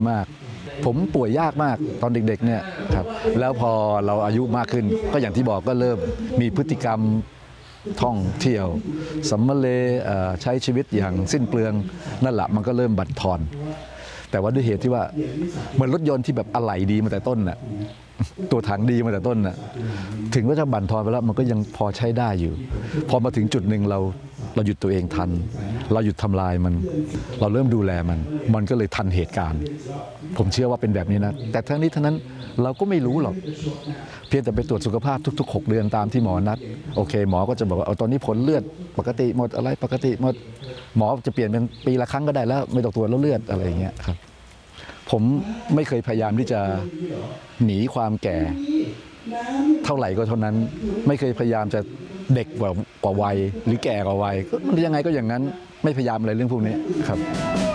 มากผมป่วยยากมากตอนเด็กๆเนี่ยครับแล้วพอเราอายุมากขึ้นก็อย่างที่บอกก็เริ่มมีพฤติกรรมท่องเที่ยวสัมมะเลใช้ชีวิตอย่างสิ้นเปลืองนั่นแหละมันก็เริ่มบั่นทอนแต่ว่าด้วยเหตุที่ว่าเหมือนรถยนต์ที่แบบอะไหล่ดีมาแต่ต้นน่ะตัวถังดีมาแต่ต้นน่ะถึงว่าจะบั่นทอนไปแล้วมันก็ยังพอใช้ได้อยู่พอมาถึงจุดหนึ่งเราหยุดตัวเองทันเราหยุดทำลายมันเราเริ่มดูแลมันก็เลยทันเหตุการณ์ผมเชื่อว่าเป็นแบบนี้นะแต่ทั้งนี้ทั้งนั้นเราก็ไม่รู้หรอกเพียงแต่ไปตรวจสุขภาพทุกๆ6 เดือนตามที่หมอนัดโอเคหมอก็จะบอกว่าตอนนี้ผลเลือดปกติหมดอะไรปกติหมดหมอจะเปลี่ยนเป็นปีละครั้งก็ได้แล้วไม่ต้องตรวจแล้วเลือดอะไรอย่างเงี้ยครับผมไม่เคยพยายามที่จะหนีความแก่เท่าไหร่ก็เท่านั้นไม่เคยพยายามจะเด็กกว่าวัยหรือแก่กว่าวัยก็ยังไงก็อย่างนั้นไม่พยายามอะไรเรื่องพวกนี้ครับ